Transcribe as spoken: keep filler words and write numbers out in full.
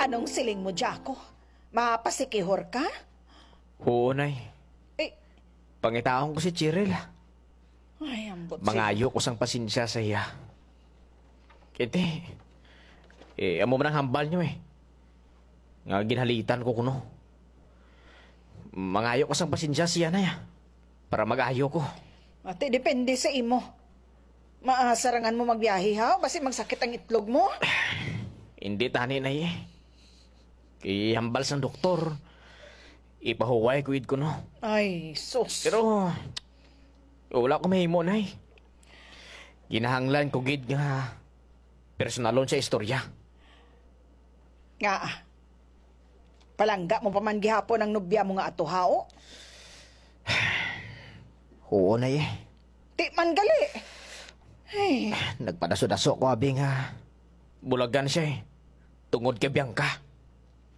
Anong siling mo, Jaco? Mapasikihor ka? Oo, nay. Eh, Pangitaon ko si Cheryl. ay, ambot Mangayo ko sang pasensya sa iya. Kiti, eh, amo man ang hambal niyo eh. Nga ginhalitan ko kuno. Mangayo ko sang pasensya siya na ya. Para mag-ayo ko. Ate, depende sa imo. Maasarangan mo magbiyahe ha? Basi magsakit ang itlog mo? Hindi tani na eh. Kay hambal sang doktor. Ipahuway ko id ko no. Ay, sus. Pero, wala ko mahimo na eh. Ginahanglan ko gid nga personalon sa istorya. Nga, palangga mo pa man gihapon ang nobya mo nga ato hao? Oo na eh. Di man gali. Ay, Nagpadaso-daso ko abi nga bulagan siya eh. Tungod kay Bianca.